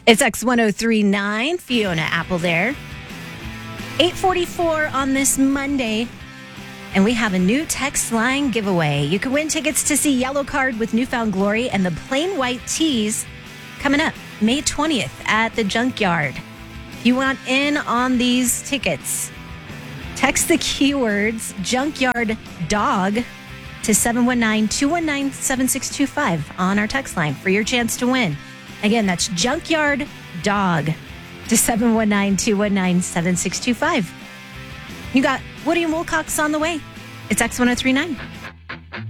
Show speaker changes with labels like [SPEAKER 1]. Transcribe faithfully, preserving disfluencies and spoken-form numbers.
[SPEAKER 1] It's X ten thirty-nine, Fiona Apple there. eight forty-four on this Monday, and we have a new text line giveaway. You can win tickets to see Yellow Card with Newfound Glory and the Plain White Tees coming up May twentieth at the Junkyard. If you want in on these tickets, text the keywords Junkyard Dog to seven one nine, two one nine, seven six two five on our text line for your chance to win. Again, that's Junkyard Dog to seven one nine, two one nine, seven six two five. You got Woody and Wilcox on the way. It's X ten thirty-nine.